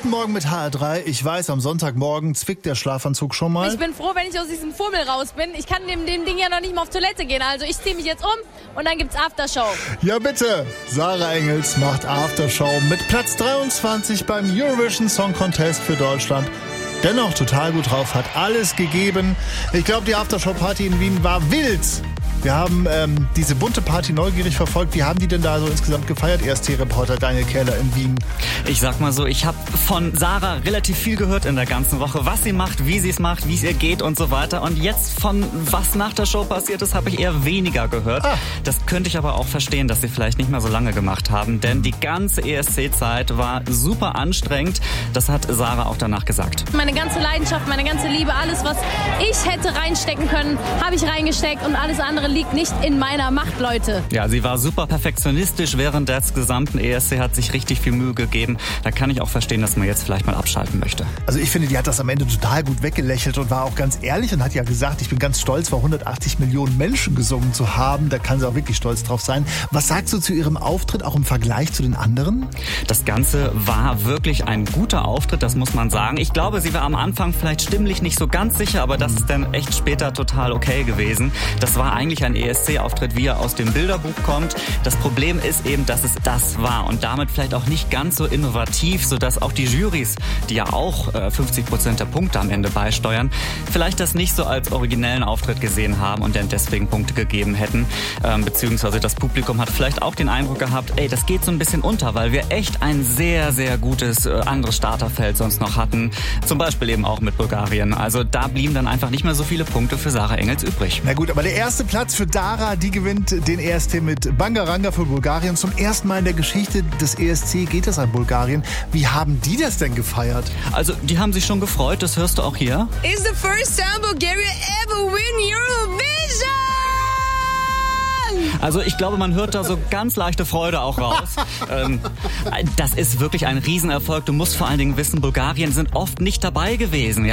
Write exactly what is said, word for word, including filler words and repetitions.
Guten Morgen mit H R drei. Ich weiß, am Sonntagmorgen zwickt der Schlafanzug schon mal. Ich bin froh, wenn ich aus diesem Fummel raus bin. Ich kann dem, dem Ding ja noch nicht mal auf Toilette gehen. Also ich ziehe mich jetzt um und dann gibt's Aftershow. Ja bitte. Sarah Engels macht Aftershow mit Platz dreiundzwanzig beim Eurovision Song Contest für Deutschland. Dennoch total gut drauf, hat alles gegeben. Ich glaube, die Aftershow-Party in Wien war wild. Wir haben ähm, diese bunte Party neugierig verfolgt. Wie haben die denn da so insgesamt gefeiert? E S T-Reporter Daniel Kähler in Wien. Ich sag mal so, ich habe von Sarah relativ viel gehört in der ganzen Woche. Was sie macht, wie sie es macht, wie es ihr geht und so weiter. Und jetzt von was nach der Show passiert ist, habe ich eher weniger gehört. Ah. Das könnte ich aber auch verstehen, dass sie vielleicht nicht mehr so lange gemacht haben. Denn die ganze E S C-Zeit war super anstrengend. Das hat Sarah auch danach gesagt. Meine ganze Leidenschaft, meine ganze Liebe, alles, was ich hätte reinstecken können, habe ich reingesteckt. Und alles andere liegt nicht in meiner Macht, Leute. Ja, sie war super perfektionistisch während des gesamten E S C, hat sich richtig viel Mühe gegeben. Da kann ich auch verstehen, dass man jetzt vielleicht mal abschalten möchte. Also ich finde, die hat das am Ende total gut weggelächelt und war auch ganz ehrlich und hat ja gesagt, ich bin ganz stolz, vor hundertachtzig Millionen Menschen gesungen zu haben. Da kann sie auch wirklich stolz drauf sein. Was sagst du zu ihrem Auftritt, auch im Vergleich zu den anderen? Das Ganze war wirklich ein guter Auftritt, das muss man sagen. Ich glaube, sie war am Anfang vielleicht stimmlich nicht so ganz sicher, aber das ist dann echt später total okay gewesen. Das war eigentlich ein E S C-Auftritt, wie er aus dem Bilderbuch kommt. Das Problem ist eben, dass es das war und damit vielleicht auch nicht ganz so innovativ, sodass auch die Jurys, die ja auch äh, fünfzig Prozent der Punkte am Ende beisteuern, vielleicht das nicht so als originellen Auftritt gesehen haben und dann deswegen Punkte gegeben hätten. Ähm, beziehungsweise das Publikum hat vielleicht auch den Eindruck gehabt, ey, das geht so ein bisschen unter, weil wir echt ein sehr, sehr gutes äh, anderes Starterfeld sonst noch hatten. Zum Beispiel eben auch mit Bulgarien. Also da blieben dann einfach nicht mehr so viele Punkte für Sarah Engels übrig. Na gut, aber der erste Platz für Dara, die gewinnt den E S C mit Bangaranga für Bulgarien. Zum ersten Mal in der Geschichte des E S C geht es an Bulgarien. Wie haben die das denn gefeiert? Also, die haben sich schon gefreut, das hörst du auch hier. It's the first time Bulgaria ever win Eurovision! Also ich glaube, man hört da so ganz leichte Freude auch raus. ähm, das ist wirklich ein Riesenerfolg. Du musst vor allen Dingen wissen, Bulgarien sind oft nicht dabei gewesen. Ja?